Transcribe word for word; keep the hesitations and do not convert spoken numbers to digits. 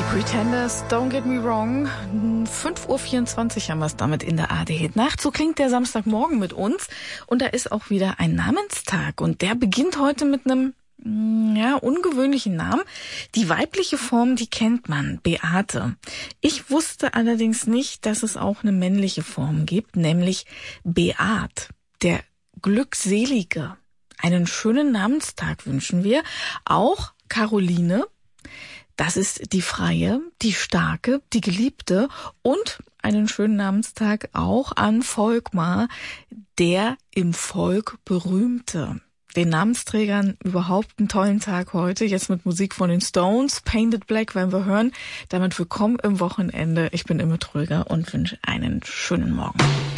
Pretenders, Don't Get Me Wrong. fünf Uhr vierundzwanzig haben wir es damit in der A R D-Hit-Nacht. So klingt der Samstagmorgen mit uns. Und da ist auch wieder ein Namenstag. Und der beginnt heute mit einem, ja, ungewöhnlichen Namen. Die weibliche Form, die kennt man, Beate. Ich wusste allerdings nicht, dass es auch eine männliche Form gibt, nämlich Beat, der Glückselige. Einen schönen Namenstag wünschen wir. Auch Caroline. Das ist die Freie, die Starke, die Geliebte und einen schönen Namenstag auch an Volkmar, der im Volk Berühmte. Den Namensträgern überhaupt einen tollen Tag heute, jetzt mit Musik von den Stones, Painted Black werden wir hören. Damit willkommen im Wochenende. Ich bin Imme Tröger und wünsche einen schönen Morgen.